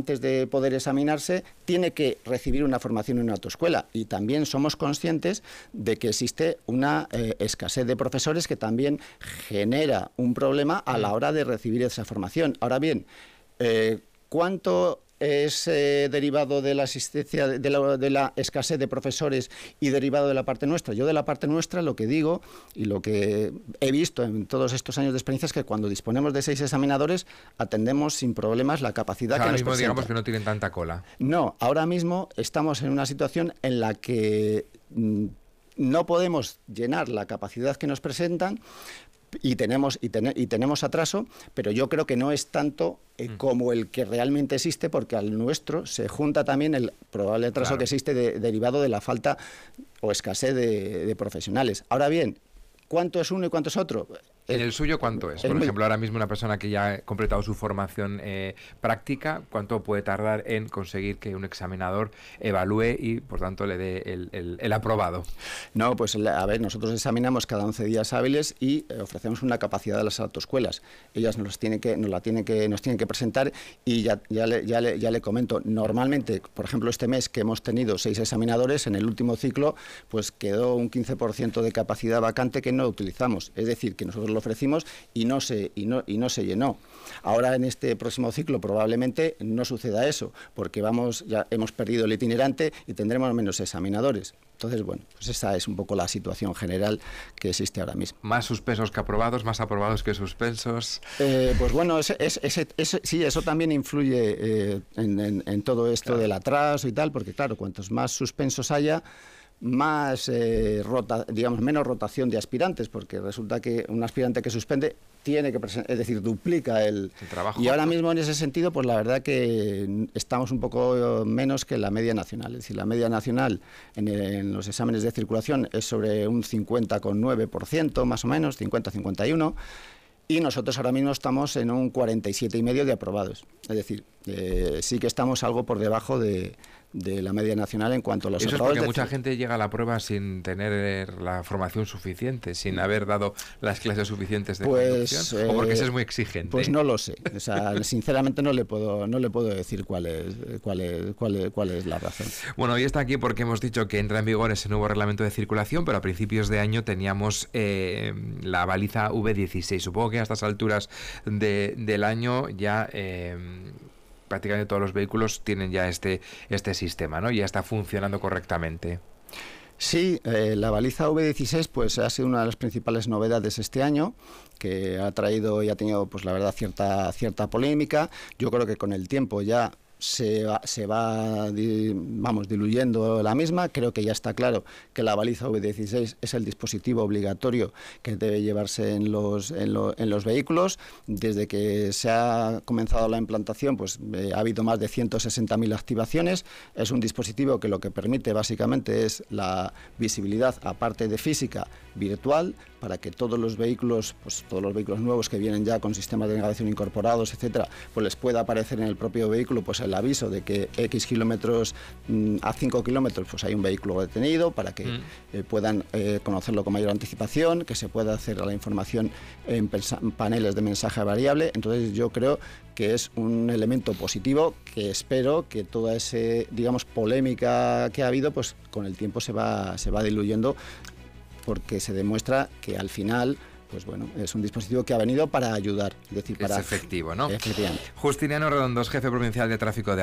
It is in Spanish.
antes de poder examinarse, tiene que recibir una formación en una autoescuela. Y también somos conscientes de que existe una escasez de profesores que también genera un problema a la hora de recibir esa formación. Ahora bien, ¿cuánto es derivado de la asistencia, de la escasez de profesores y derivado de la parte nuestra? Yo de la parte nuestra lo que digo y lo que he visto en todos estos años de experiencia es que cuando disponemos de 6 examinadores atendemos sin problemas la capacidad que nos presenta. Digamos que no tienen tanta cola. No, ahora mismo estamos en una situación en la que no podemos llenar la capacidad que nos presentan y tenemos atraso, pero yo creo que no es tanto como el que realmente existe, porque al nuestro se junta también el probable atraso que existe derivado de la falta o escasez de profesionales. Ahora bien, ¿cuánto es uno y cuánto es otro? ¿En el suyo cuánto es? Por ejemplo, ahora mismo una persona que ya ha completado su formación práctica, ¿cuánto puede tardar en conseguir que un examinador evalúe y, por tanto, le dé el aprobado? No, pues a ver, nosotros examinamos cada 11 días hábiles y ofrecemos una capacidad a las autoescuelas. Ellas nos tienen que presentar y ya le comento. Normalmente, por ejemplo, este mes que hemos tenido 6 examinadores, en el último ciclo, pues quedó un 15% de capacidad vacante que no utilizamos. Es decir, que nosotros lo ofrecimos y no se llenó. Ahora en este próximo ciclo probablemente no suceda eso, porque ya hemos perdido el itinerante y tendremos menos examinadores. Entonces, bueno, pues esa es un poco la situación general que existe ahora mismo. ¿Más suspensos que aprobados, más aprobados que suspensos? Pues bueno, sí, eso también influye en todo esto del atraso y tal, porque claro, cuantos más suspensos haya, más menos rotación de aspirantes, porque resulta que un aspirante que suspende tiene que es decir, duplica el trabajo. Y ahora mismo en ese sentido, pues la verdad que estamos un poco menos que la media nacional. Es decir, la media nacional en los exámenes de circulación es sobre un 50,9%, más o menos, 50-51%. Y nosotros ahora mismo estamos en un 47,5% de aprobados. Es decir, sí que estamos algo por debajo de la media nacional en cuanto a los aprobados. Eso es porque mucha gente llega a la prueba sin tener la formación suficiente, sin haber dado las clases suficientes de conducción, o porque ese es muy exigente. Pues no lo sé. O sea, sinceramente no le puedo decir cuál es la razón. Bueno, hoy está aquí porque hemos dicho que entra en vigor ese nuevo reglamento de circulación, pero a principios de año teníamos la baliza V16. Supongo que a estas alturas del año ya prácticamente todos los vehículos tienen ya este sistema, ¿no? Ya está funcionando correctamente. Sí, la baliza V16 pues ha sido una de las principales novedades este año, que ha traído y ha tenido, pues la verdad, cierta polémica. Yo creo que con el tiempo ya se va diluyendo la misma. Creo que ya está claro que la baliza V16 es el dispositivo obligatorio que debe llevarse en los vehículos. Desde que se ha comenzado la implantación, pues ha habido más de 160.000 activaciones. Es un dispositivo que lo que permite básicamente es la visibilidad, aparte de física, virtual, para que todos los vehículos nuevos que vienen ya con sistemas de navegación incorporados, etcétera, pues les pueda aparecer en el propio vehículo pues el aviso de que X kilómetros a 5 kilómetros pues hay un vehículo detenido, para que puedan conocerlo con mayor anticipación, que se pueda hacer la información en paneles de mensaje variable. Entonces yo creo que es un elemento positivo, que espero que toda esa polémica que ha habido pues con el tiempo se va diluyendo, porque se demuestra que al final, pues bueno, es un dispositivo que ha venido para ayudar, es decir, es efectivo, ¿no? Efectivamente. Justiniano Redondos, jefe provincial de tráfico de